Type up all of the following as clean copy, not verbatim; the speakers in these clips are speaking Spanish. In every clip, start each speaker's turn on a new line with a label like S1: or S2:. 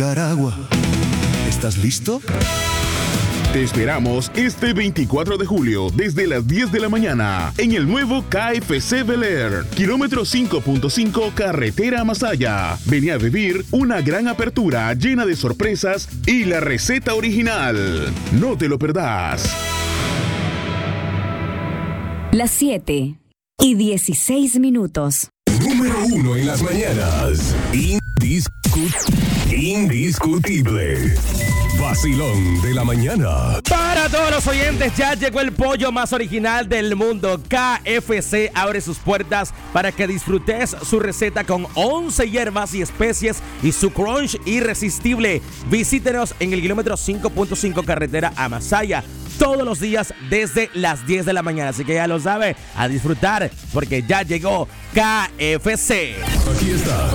S1: Nicaragua. ¿Estás listo?
S2: Te esperamos este 24 de julio desde las 10 de la mañana en el nuevo KFC Bel Air, kilómetro 5.5 carretera Masaya. Vení a vivir una gran apertura llena de sorpresas y la receta original. No te lo perdás.
S3: Las 7:16.
S4: Número 1 en las mañanas. Indiscutible. Vacilón de la mañana.
S5: Para todos los oyentes, ya llegó el pollo más original del mundo. KFC abre sus puertas para que disfrutes su receta con 11 hierbas y especies y su crunch irresistible. Visítenos en el kilómetro 5.5 carretera a Masaya todos los días desde las 10 de la mañana. Así que ya lo sabe, a disfrutar porque ya llegó KFC.
S4: Aquí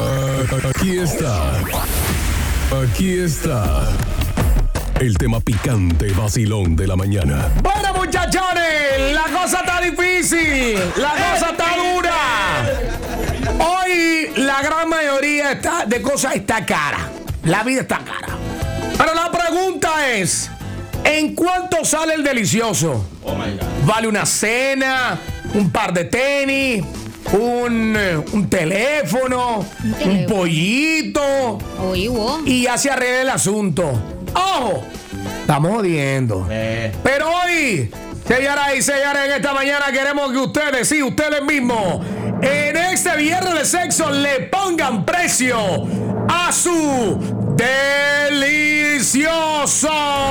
S4: está el tema picante vacilón de la mañana.
S6: Bueno, muchachones, la cosa está difícil, la cosa está dura. Hoy la gran mayoría de cosas está cara. La vida está cara. Pero la pregunta es, ¿en cuánto sale el delicioso?
S5: Oh my God.
S6: ¿Vale una cena, un par de tenis, un teléfono, un pollito? Y ya se arregla el asunto. ¡Ojo! Estamos jodiendo. Pero hoy, señoras y señores, en esta mañana queremos que ustedes, sí, ustedes mismos, en este viernes de sexo le pongan precio a su delicioso.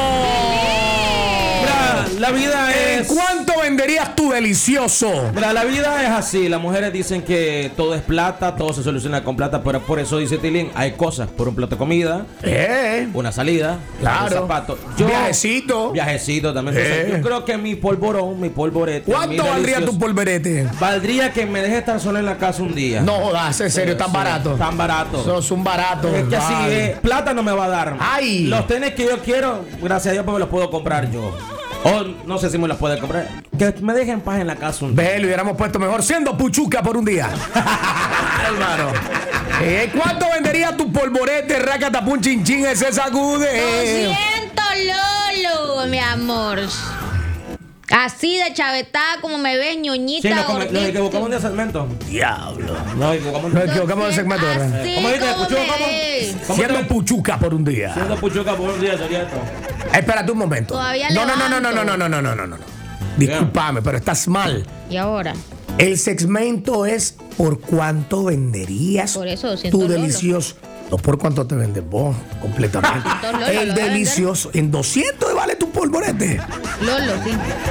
S5: Mira, la vida es...
S6: ¿En cuánto venderías tu delicioso?
S5: Mira, la vida es así. Las mujeres dicen que todo es plata, todo se soluciona con plata, pero por eso dice Tilín, hay cosas por un plato de comida, una salida,
S6: claro,
S5: un zapato. Viajecito también. Entonces, yo creo que mi polvorete.
S6: ¿Cuánto valdría tu polvorete?
S5: Valdría que me deje estar solo en la casa un día.
S6: No jodas, en serio, tan barato.
S5: Tan barato.
S6: Sos un barato.
S5: Es que así, plata no me va a dar.
S6: Ay.
S5: Los tenis que yo quiero, gracias a Dios, pues me los puedo comprar yo. O no sé si me los puede comprar. Que me dejen paz en la casa un día.
S6: Ve, lo hubiéramos puesto mejor siendo puchuca por un día. Hermano. ¿Cuánto vendería tu polvorete, racatapun chinchín, ese sacude?
S7: 200 Lolo, mi amor. Así de chavetada como me ves, ñoñita.
S5: Sí, nos equivocamos de segmento.
S6: Diablo.
S5: Nos
S6: equivocamos de segmento, ¿verdad?
S5: ¿Cómo dices?
S6: Siendo puchuca por un día.
S5: Siendo puchuca por un día sería esto.
S6: Espérate un momento.
S7: Todavía
S6: No.
S7: levanto.
S6: Discúlpame, pero estás mal.
S7: ¿Y ahora?
S6: El segmento es por cuánto venderías
S7: Por eso, 200
S6: tu
S7: Lolo.
S6: delicioso. No por cuánto te vendes vos, completamente.
S7: Lolo,
S6: El
S7: ¿lo voy a
S6: delicioso. En 200 vale tu polvorete.
S7: Lolo, sí.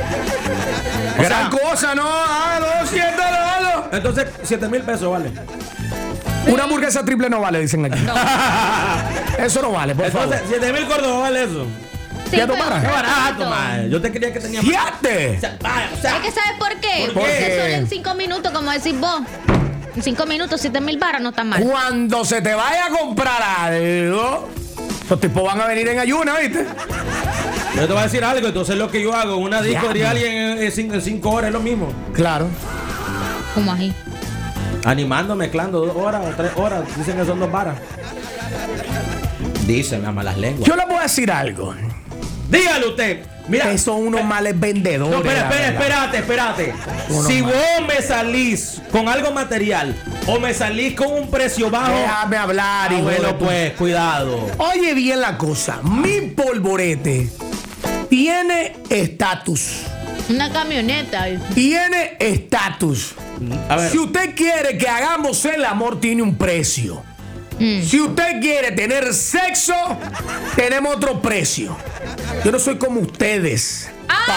S6: Gran cosa, ¿no? 200 Lolo.
S5: Entonces, 7,000 pesos vale.
S6: Una hamburguesa triple no vale, dicen aquí.
S7: No.
S6: Eso no vale, por favor.
S5: Entonces, 7,000 Córdoba vale eso.
S7: Sí,
S6: ¿Ya
S7: pero
S6: tomaras?
S5: Qué
S7: un
S5: barato,
S7: poquito.
S5: man. Yo te quería que tenía.
S6: ¡Fíjate!
S5: O sea,
S7: ¿Es que sabes por qué?
S5: ¿Por
S7: Porque
S6: qué?
S7: solo en 5 minutos, como decís vos. En 5 minutos, 7,000 barras no está mal.
S6: Cuando se te vaya a comprar algo, los tipos van a venir en ayuna, ¿viste?
S5: yo te voy a decir algo. Entonces, lo que yo hago en una disco de alguien en 5 horas es lo mismo.
S6: Claro.
S7: ¿Cómo así?
S5: Animando, mezclando 2 horas o 3 horas. Dicen que son 2 varas. Dicen las malas lenguas.
S6: Yo le voy a decir algo.
S5: Dígale usted. Mira.
S6: Que son unos males vendedores.
S5: No, espérate.
S6: Uno
S5: Si
S6: más.
S5: vos me salís con algo material o me salís con un precio bajo.
S6: Déjame hablar, hijo de
S5: bueno,
S6: tu-
S5: pues, cuidado.
S6: Oye bien la cosa. Mi polvorete tiene estatus.
S7: Una camioneta.
S6: Tiene estatus.
S5: A ver.
S6: Si usted quiere que hagamos el amor, tiene un precio. Si usted quiere tener sexo, tenemos otro precio. Yo no soy como ustedes.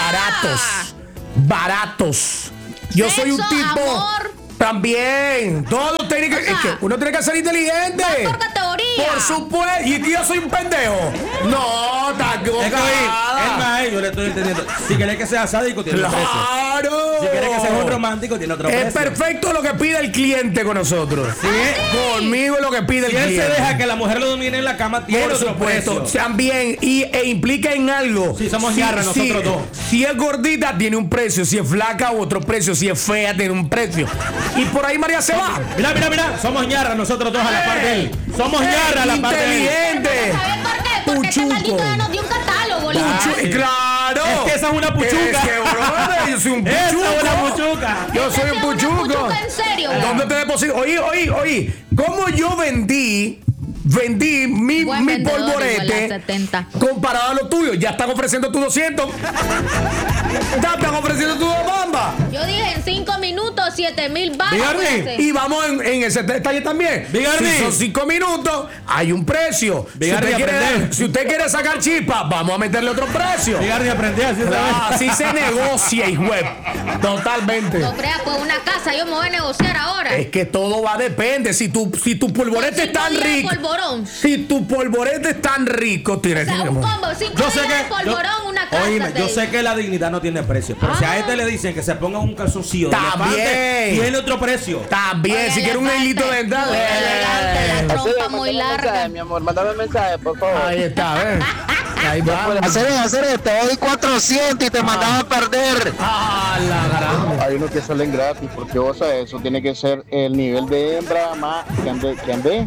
S6: Baratos. Yo soy un
S7: Sexo,
S6: tipo.
S7: amor.
S6: También. Todo tiene que.
S7: O sea,
S6: es que uno tiene que ser inteligente.
S7: va por categoría.
S6: Por supuesto. Y que yo soy un pendejo. No, está
S5: Es que,
S6: equivocada.
S5: es más, yo le estoy entendiendo. Si querés que sea sádico, tiene un precio.
S6: Claro.
S5: Si quiere que sea un romántico, tiene otro precio.
S6: Es perfecto lo que pide el cliente con nosotros.
S5: Sí.
S6: Conmigo es lo que pide el
S5: Si él
S6: cliente.
S5: se deja que la mujer lo domine en la cama, tiene
S6: Por
S5: otro
S6: supuesto,
S5: precio.
S6: también e implica en algo.
S5: Sí, somos ñarras nosotros dos.
S6: Si es gordita tiene un precio, si es flaca otro precio, si es fea tiene un precio. Y por ahí María se va.
S5: Mira, somos ñarras nosotros dos a la par de él. Somos ñarras a la par de él.
S6: Inteligente.
S7: ¿Sabes por qué? Porque este maldito ya nos dio un catálogo,
S6: Puchu- Claro.
S5: Es que esa es una puchuca.
S6: Es que, brother, yo soy un
S5: Esa
S6: puchuco.
S5: es una puchuca.
S6: Yo soy un puchuco.
S7: ¿En serio?
S6: ¿Dónde te deposito? Oí. ¿Cómo yo vendí mi
S7: Buen vendedor,
S6: polvorete
S7: igual a 70.
S6: comparado a lo tuyo? Ya están ofreciendo tu 200. Ya están ofreciendo tu bamba.
S7: Yo dije en 5 minutos 7,000 baros.
S5: Bigarni,
S6: Y vamos en ese detalle también.
S5: Bigarni.
S6: Si son 5 minutos, hay un precio.
S5: Bigarni, aprender.
S6: Si usted quiere sacar chispa, vamos a meterle otro precio.
S5: Bigarni, aprendí así esta vez.
S6: Así se negocia, hijo. Totalmente.
S7: No crea, pues una casa yo me voy a negociar ahora.
S6: Es que todo va a depender. Si tu polvorete es tan rico.
S7: Polvorón.
S6: Si tu polvorete es tan rico, tienes
S7: O sea,
S6: que.
S7: un combo, 5
S5: Yo sé
S7: días de
S5: que.
S7: polvorón, una casa.
S5: Oíme, yo
S7: seis.
S5: sé que la dignidad no tiene precio. Pero si a este le dicen que se ponga un calzoncillo de
S6: También.
S5: elefante, tiene otro precio.
S6: También,
S7: Oye,
S6: si quieres un
S7: elefante,
S6: hilito dental.
S7: muy elegante, la trompa
S3: Mándame
S7: muy
S3: un
S7: larga.
S3: mensaje, mi amor, mándame un mensaje, por favor.
S6: Ahí está, ¿ves? Ahí va.
S3: Hacer te doy 400 y te mandaba a perder.
S6: Ah, la grande.
S8: Hay unos que salen gratis, porque vos sabes, eso tiene que ser el nivel de hembra más que ande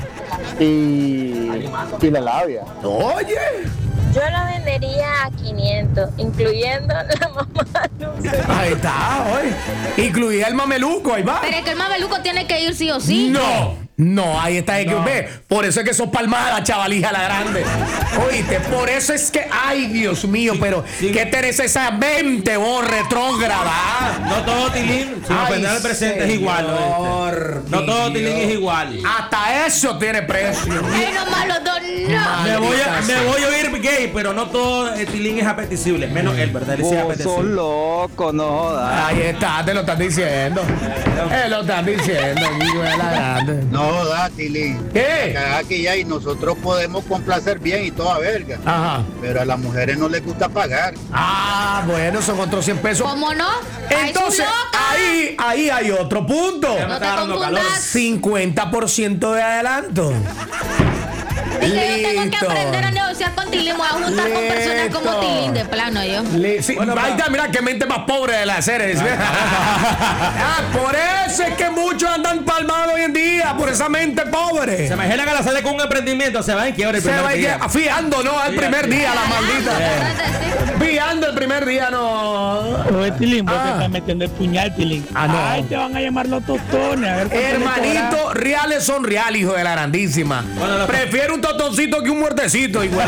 S8: y la labia.
S6: Oye.
S9: Yo la vendería a 500, incluyendo la mamá.
S6: Ahí está, oye. Incluía el mameluco, ahí va.
S7: Pero es que el mameluco tiene que ir sí o sí.
S6: No, ahí está. Ve, por eso es que sos palmada, chavalija la grande. Oíste, por eso es que, ay, Dios mío, pero ¿qué tenés esa mente, vos, retrógrada?
S5: No todo tilín, sin ofender al presente, es igual. ¿Oíste? No todo tilín es igual.
S6: Hasta eso tiene precio.
S7: Ay, nomás los dos no.
S5: Me voy a oír gay, pero no todo tilín es apetecible. Menos él, ¿verdad? Él sí es
S3: Vos sos
S5: apetecible.
S3: loco, no jodas.
S6: Ahí está, te lo están diciendo. Lo están diciendo, hijo de la grande.
S8: No, da, Tilín.
S6: ¿Qué?
S8: Aquí ya y nosotros podemos complacer bien y toda verga.
S6: Ajá.
S8: Pero a las mujeres no les gusta pagar.
S6: Ah, bueno, son otros 100 pesos.
S7: ¿Cómo no?
S6: Entonces, ahí hay otro punto.
S5: Ya me
S7: No te
S5: está dando calor.
S7: confundas.
S6: 50% de adelanto.
S7: Es que yo tengo que
S6: Listo.
S7: aprender a negociar con Tilín. Voy a juntar con personas como
S6: Listo.
S7: Tilín de plano yo.
S6: Sí,
S5: Bueno,
S6: ahí está, mira qué mente más pobre de la serie. Por eso es que muchos andan palmados hoy en día, por esa mente pobre.
S5: Se imaginan a la sale con un emprendimiento, se va en quiebra el
S6: Se
S5: primer
S6: va
S5: día.
S6: fiando, ¿no? Al primer día, la maldita.
S7: Sí.
S6: Fiando el primer día, no.
S10: Oye, Tilín, vos
S6: Ah.
S10: te estás metiendo el puñal, Tilín.
S6: Ah, no.
S10: Ay, te van a llamar los tostones. A ver cuánto le cobras.
S6: Hermanito, reales son real, hijo de la grandísima.
S5: Bueno,
S6: Prefiero un totoncito que un muertecito, igual.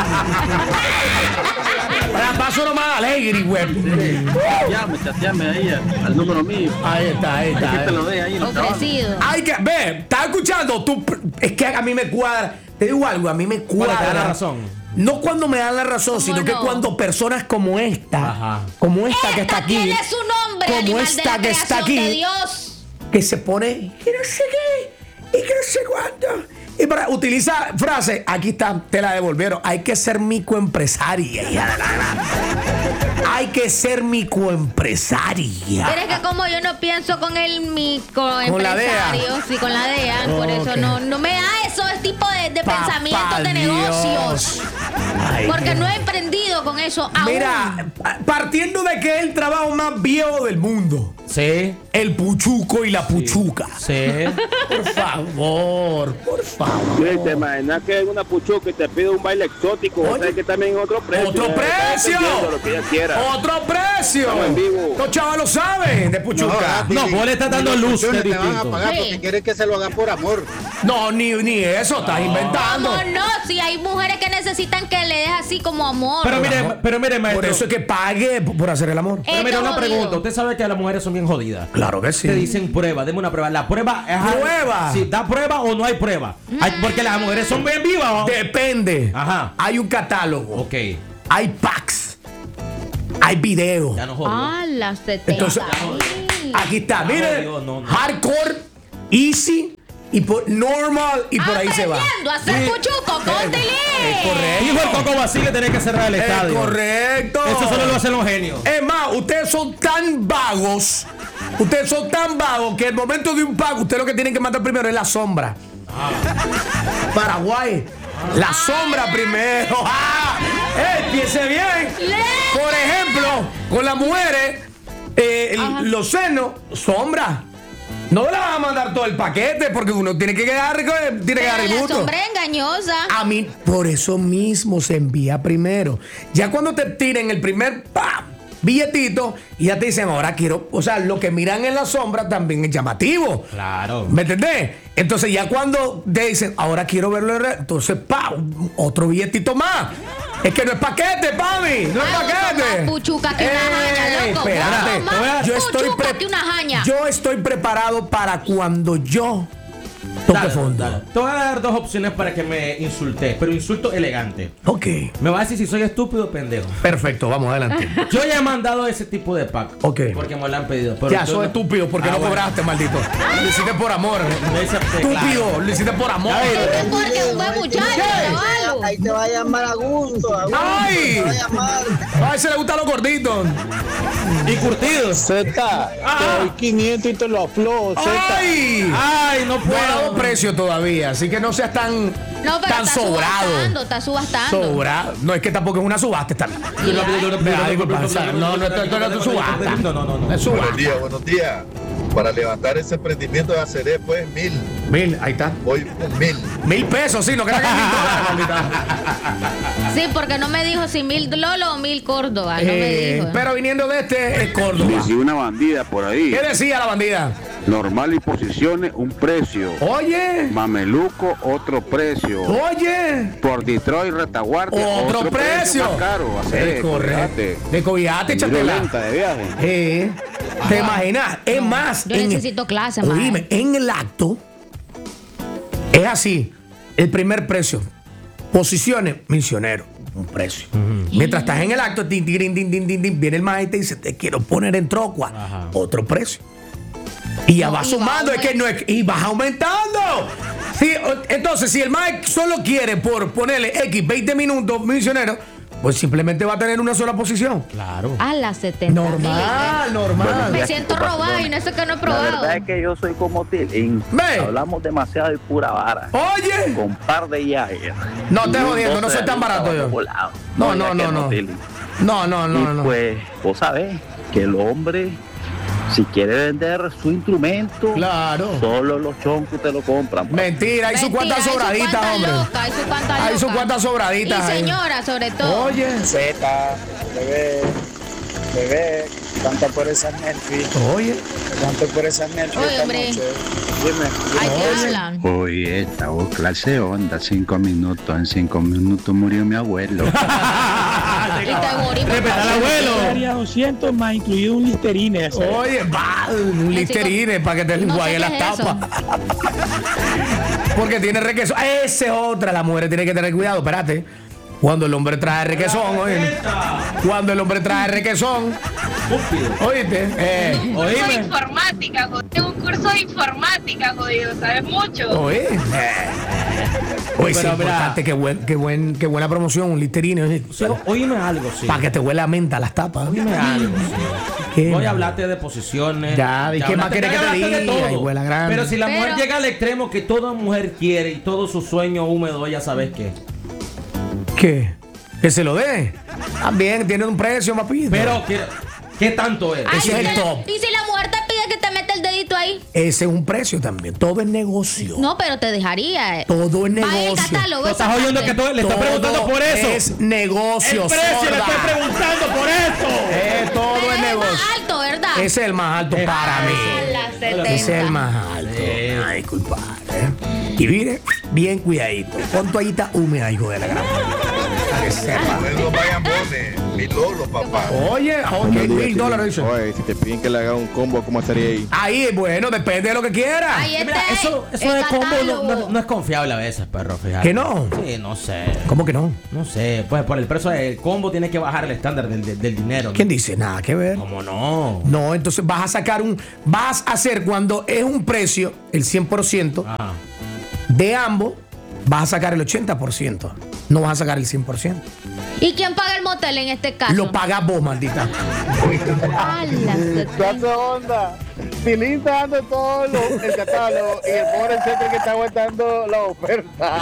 S6: Para paso nomás alegre, güey.
S3: Chateame ahí al número mío.
S6: Ahí está, ahí está.
S3: Te lo dé ahí en el trabajo.
S7: Ofrecido.
S6: Hay que, ve, ¿estás escuchando? Es que a mí me cuadra. Te digo algo, a mí me
S5: Bueno,
S6: cuadra.
S5: te da la razón.
S6: No cuando me dan la razón,
S7: ¿Cómo
S6: sino que
S7: no?
S6: cuando personas como esta,
S5: Ajá.
S6: como esta que está
S7: Esta
S6: aquí,
S7: tiene su nombre,
S6: como
S7: animal de
S6: esta
S7: la
S6: que está
S7: creación de
S6: aquí,
S7: Dios.
S6: que se pone, que no sé qué, y que no sé cuánto. Y para utiliza frase, aquí está, te la devolvieron. Hay que ser microempresaria, hija de la gran. Hay que ser microempresaria.
S7: Pero es que como yo no pienso con el microempresario,
S6: Con la DEA.
S7: sí, con la DEA, por eso
S6: Ok.
S7: no me da eso, es tipo de pensamientos de
S6: Dios.
S7: negocios.
S6: Ay,
S7: Porque
S6: Dios.
S7: no he emprendido con eso aún.
S6: Mira, partiendo de que es el trabajo más viejo del mundo,
S5: Sí,
S6: el puchuco y la puchuca.
S5: sí.
S6: Por favor, por favor.
S3: ¿Te imaginas que es una puchuca y te pide un baile exótico?
S6: Oye.
S3: O sea que también es otro precio.
S6: ¡Otro
S3: Ya está
S6: precio!
S3: dependiendo de lo que ella quiera.
S6: ¡Otro precio!
S3: Estamos en vivo.
S6: Los chavos lo saben de puchuca.
S5: No, vos le estás dando luz, que es
S8: Te van a
S5: distinto.
S8: pagar
S7: Sí.
S8: porque quieren que se lo hagan por amor.
S6: No, ni eso, estás inventando.
S7: ¿Cómo no? Si hay mujeres que necesitan que le des así como amor.
S5: Pero mire, maestro.
S6: Por eso es que pague por hacer el amor.
S5: Pero mira,
S7: Esto
S5: una
S7: jodido.
S5: pregunta. Usted sabe que las mujeres son bien jodidas.
S6: Claro que sí.
S5: Te dicen prueba, deme una prueba. La prueba es
S6: ¿Prueba?
S5: Si da prueba o no hay prueba. Porque las mujeres son bien vivas. ¿o?
S6: Depende.
S5: Ajá.
S6: Hay un catálogo.
S5: Ok.
S6: Hay packs. Hay videos.
S5: Ya no jodió.
S7: Ah, las 70.
S6: Entonces, aquí está. Mire,
S5: Dios, no.
S6: hardcore, easy y por normal y por ahí se va.
S7: Aprendiendo a hacer puchuco con Tilín.
S6: Es correcto.
S5: Hijo de el Coco Basile tiene que cerrar el estadio.
S6: Correcto.
S5: Eso solo lo hacen los genios.
S6: Es más, ustedes son tan vagos. Ustedes son tan vagos que el momento de un pago, usted lo que tienen que mandar primero es la sombra. Paraguay. La sombra primero. Piense bien. Por ejemplo, con las mujeres, los senos, sombra. No le vas a mandar todo el paquete porque uno tiene que quedar el
S7: La
S6: gusto.
S7: sombra es engañosa.
S6: A mí, por eso mismo se envía primero. Ya cuando te tiren el primer billetito y ya te dicen, ahora quiero, o sea, lo que miran en la sombra también es llamativo.
S5: Claro.
S6: ¿Me entendés? Entonces ya cuando te dicen, ahora quiero verlo entonces, otro billetito más. Es que no es paquete, papi. No es paquete.
S7: Puchuca que una jaña, loco.
S6: Espérate. Yo estoy preparado para cuando yo toque fondo.
S5: Te voy a dar dos opciones para que me insultes, pero insulto elegante.
S6: Ok.
S5: Me vas a decir si soy estúpido o pendejo.
S6: Perfecto, vamos adelante.
S5: Yo ya he mandado ese tipo de pack.
S6: Ok.
S5: Porque me lo han pedido. Pero
S6: Ya, sos estúpido porque no
S5: bueno.
S6: cobraste, maldito. Lo hiciste por amor. Estúpido, lo hiciste por amor.
S7: Porque es un buen muchacho, chavalo.
S3: Ahí te va a llamar a gusto.
S6: ¡Ay!
S3: Te va a llamar.
S6: Ay, se le gustan los gorditos.
S5: Y curtidos.
S3: Z, te doy 500 y te lo aflojo, Z.
S6: ¡Ay!
S5: Ay, no
S6: No he
S5: puedo.
S6: dado precio todavía, así que no seas tan,
S7: No, pero
S6: tan
S7: está
S6: sobrado.
S7: Está subastando.
S6: Sobrado. No, es que tampoco es una subasta. Esto no es subasta.
S5: No.
S6: Es subasta.
S11: Buenos días. Para levantar ese emprendimiento de ACD, pues
S6: 1000, ahí está.
S11: Voy con 1000.
S6: 1000 pesos, sí, no creas que es $1000, maldita.
S7: Sí, porque no me dijo si 1000 Lolo o 1000 Córdoba. No me dijo.
S6: Pero viniendo de es Córdoba.
S12: Decía una bandida por ahí.
S6: ¿Qué decía la bandida?
S12: Normal y posiciones, un precio.
S6: Oye.
S12: Mameluco, otro precio.
S6: Oye.
S12: Por Detroit, Retaguardia,
S6: Otro precio.
S12: más caro.
S6: Es correcto. De cobijate, chatela.
S12: De viaje.
S6: ¿Te imaginas? Es más.
S7: Yo necesito clase, más.
S6: Oíme, en el acto es así. El primer precio. Posiciones, misionero. Un precio. Mientras estás en el acto, viene el maestro y te dice, te quiero poner en trocua. Otro precio. Y ya va sumando, es que no es, y vas aumentando. Sí, entonces, si el maestro solo quiere por ponerle X 20 minutos, misionero, pues simplemente va a tener una sola posición.
S5: Claro.
S7: A las 70.
S6: Normal.
S7: Me siento robado y no sé que no he probado.
S13: La verdad es que yo soy como Tilín. Hablamos demasiado de pura vara.
S6: Oye.
S13: Con par de yajes.
S6: No te jodiendo, no soy tan barato yo. No.
S13: Y pues, vos sabés que el hombre, si quiere vender su instrumento,
S6: claro,
S13: solo los choncos te lo compran.
S6: Mentira, hay sus cuantas sobraditas, hombre. Hay sus cuantas sobraditas.
S7: Y señora, sobre todo.
S6: Oye.
S14: Z, bebé, canta por esa Netflix.
S6: Oye.
S14: Canta por esa Netflix.
S7: Oye, hombre.
S14: Dime.
S7: Ay, ¿qué hablan?
S12: Oye, esta clase onda, 5 minutos. En 5 minutos murió mi abuelo.
S7: Y te morí.
S5: Respeta al abuelo.
S10: Daría 200 más, incluido un Listerine.
S6: Oye, un Listerine para que te enjuague las tapas. Porque tiene requesón. Esa es otra. La mujer tiene que tener cuidado. Espérate. Cuando el hombre trae requesón, oye. Cuando el hombre trae requesón. Oíste.
S9: Curso de informática, tengo un curso de informática, jodido, ¿sabes mucho?
S6: Oye. Oye, es importante, qué buena promoción, un Listerine.
S5: Pero oíme algo, sí.
S6: Para que te huela a menta las tapas.
S5: Oíme algo, sí. Voy a hablarte de posiciones.
S6: Ya, ¿y qué más quieres que te diga?
S5: De
S6: Ay, huela grande.
S5: Pero si la mujer llega al extremo que toda mujer quiere y todo su sueño húmedo, ya sabes qué.
S6: ¿Qué? ¿Que se lo dé? También tiene un precio, mapito.
S5: Pero, ¿qué tanto es?
S7: Ay,
S6: ese es el top.
S7: Y si la mujer te pide que te meta el dedito ahí.
S6: Ese es un precio también. Todo es negocio.
S7: No, pero te dejaría.
S6: Todo es negocio.
S7: Va en el catálogo.
S5: ¿No estás oyendo que le estás preguntando por eso?
S6: Es negocio.
S5: El precio, le estoy preguntando por eso.
S6: Todo
S7: Pero
S6: es negocio.
S7: más alto, ¿verdad?
S6: Ese es el más alto para mí.
S7: Las 70.
S6: Ese es el más alto. Ay, culpable. Y mire, bien cuidadito. Pon toallita húmeda, hijo de la gran. Para que sepa.
S11: Luego vayan bones, $1000, papá.
S6: Oye, ok, $1000 dice.
S11: Oye, si te piden que le haga un combo, ¿cómo estaría ahí?
S6: Ahí, bueno, depende de lo que quieras.
S7: Ahí
S5: Mira,
S7: está.
S5: eso de combo no es confiable a veces, perro, fíjate.
S6: ¿Que no?
S5: Sí, no sé.
S6: ¿Cómo que no?
S5: No sé, pues por el precio del combo tiene que bajar el estándar del dinero.
S6: ¿Quién dice? Nada que ver.
S5: ¿Cómo no?
S6: No, entonces vas a sacar vas a hacer cuando es un precio, el 100%, de ambos, vas a sacar el 80%. no vas a sacar el 100%.
S7: ¿Y quién paga el motel en este caso?
S6: Lo pagas vos, maldita.
S8: ¿Qué hace onda? Tilín está dando todo el catálogo y el pobre centro que está aguantando la oferta.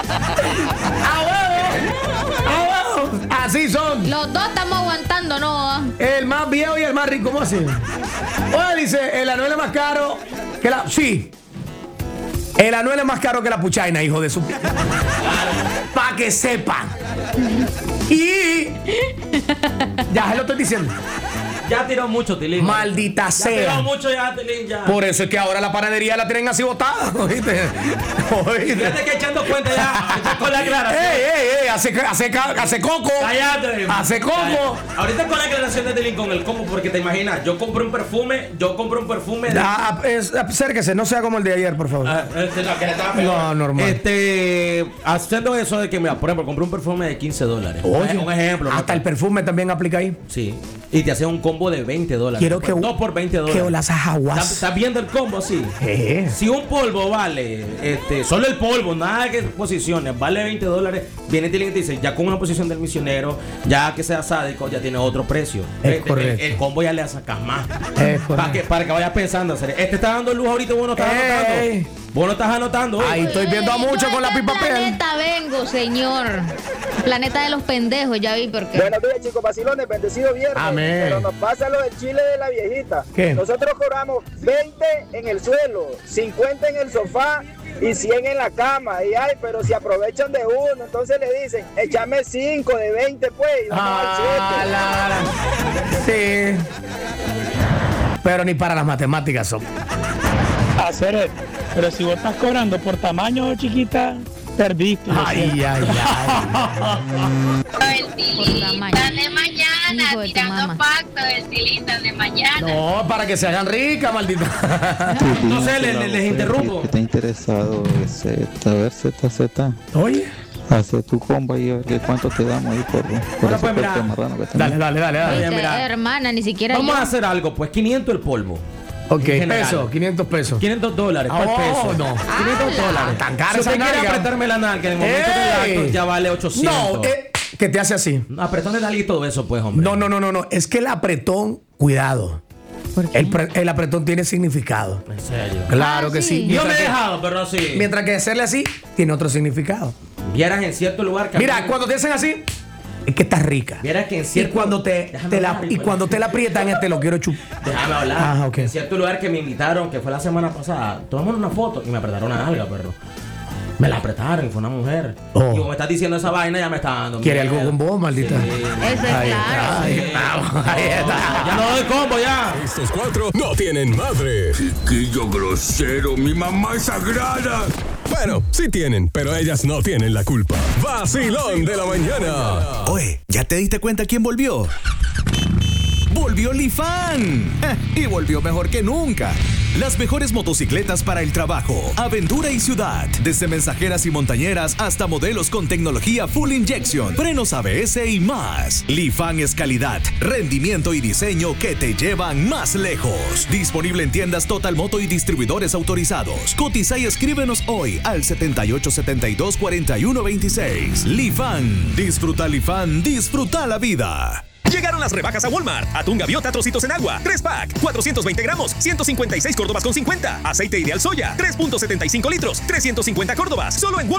S6: Así son.
S7: Los dos estamos aguantando, ¿no?
S6: El más viejo y el más rico, ¿cómo así? Oye, dice, el Anuel es más caro que la... Sí. El Anuel es más caro que la puchaina, hijo de su... Para que sepan. Y... Ya se lo estoy diciendo.
S5: Ya tiró mucho, Tilín.
S6: Maldita sea.
S5: Ya tiró mucho ya, Tilín, ya.
S6: Por eso es que ahora la panadería la tienen así botada, ¿oíste?
S5: Fíjate que echando cuenta ya, con la aclaración.
S6: Hace coco.
S5: Cállate.
S6: Hace coco.
S5: Cállate. Ahorita con la aclaración de Tilín con el combo, porque te imaginas, yo compré un perfume de...
S6: Acérquese, no sea como el de ayer, por favor. No, normal.
S5: Haciendo eso de que, mira, por ejemplo, compré un perfume de $15.
S6: Oye,
S5: un ejemplo.
S6: Hasta el perfume también aplica ahí.
S5: Sí. Y te hacen un combo de $20.
S6: Quiero que...
S5: No por $20.
S6: Que las ajaguas.
S5: ¿Estás viendo el combo así? Si un polvo vale, solo el polvo, nada que posiciones, vale $20, viene Tilín y te dice, ya con una posición del misionero, ya que sea sádico, ya tiene otro precio.
S6: Es correcto.
S5: El combo ya le sacas más.
S6: Es correcto.
S5: Para que vayas pensando, está dando luz ahorita, vos no estás anotando. Vos no estás anotando.
S6: Ahí estoy viendo a muchos con la pipa pel.
S7: Planeta vengo, señor. Planeta de los pendejos, ya vi por qué.
S15: Buenos días, chicos vacilones, bendecido viernes.
S6: Amén.
S15: Pero nos pasa lo del chile de la viejita.
S6: ¿Qué?
S15: Nosotros cobramos 20 en el suelo, 50 en el sofá y 100 en la cama. Y ay, pero si aprovechan de uno, entonces le dicen, échame 5 de 20, pues, y vamos al 7.
S6: Sí. Pero ni para las matemáticas son.
S10: Hacer, pero si vos estás cobrando por tamaño, chiquita, perdiste.
S6: Ay.
S9: El tilín de mañana, tirando pacto del tilín de mañana.
S6: No, para que se hagan ricas, maldita.
S5: No sé, les interrumpo.
S16: ¿Está interesado a ver Z?
S6: Oye.
S16: Hace tu combo y a ver cuánto te damos ahí por ese puerto marrano que tenemos.
S6: Dale.
S7: Mira, hermana, ni siquiera
S5: vamos
S7: yo.
S5: a hacer algo, pues 500 el polvo.
S6: Ok, pesos, 500 pesos.
S5: $500. ¿Cuál peso?
S6: No.
S5: $500.
S6: Tan caro
S5: Si
S6: esa
S5: usted quiere
S6: nalga.
S5: apretarme la nalga en el momento del acto, ya vale 800.
S6: No, que te hace así.
S5: Apretón de nalga y todo eso, pues, hombre.
S6: No. Es que el apretón, cuidado. El apretón tiene significado.
S5: ¿En serio?
S6: Claro que sí.
S5: Yo me he dejado, pero no sí.
S6: Mientras que hacerle así, tiene otro significado.
S5: Vieras en cierto lugar que...
S6: Mira, cuando te hacen así, es que estás rica.
S5: Vieras que en cierto...
S6: Y cuando te la aprietan, te lo quiero chupar.
S5: Déjame hablar.
S6: Ajá, ok.
S5: En cierto lugar que me invitaron, que fue la semana pasada, tomamos una foto y me apretaron una nalga, perro. Me la apretaron, fue una mujer. Y como me estás diciendo esa vaina, ya me está dando
S6: ¿Quiere
S5: miedo.
S6: algo con vos, maldita?
S5: Sí.
S7: Eso es claro.
S6: Ahí está.
S5: Ya no doy combo, ya.
S4: Estos cuatro no tienen madre.
S17: Chiquillo grosero, mi mamá es sagrada.
S4: Bueno, sí tienen, pero ellas no tienen la culpa. Vacilón de la mañana.
S1: Oye, ¿ya te diste cuenta quién volvió? ¡Volvió Lifan! Y volvió mejor que nunca. Las mejores motocicletas para el trabajo, aventura y ciudad. Desde mensajeras y montañeras hasta modelos con tecnología full injection, frenos ABS y más. Lifan es calidad, rendimiento y diseño que te llevan más lejos. Disponible en tiendas Total Moto y distribuidores autorizados. Cotiza y escríbenos hoy al 7872-4126. Lifan. Disfruta Lifan, disfruta la vida.
S18: Llegaron las rebajas a Walmart. Atún gaviota, trocitos en agua, 3-pack, 420 gramos, 156 córdobas con 50. Aceite ideal soya, 3.75 litros, 350 córdobas. Solo en Walmart.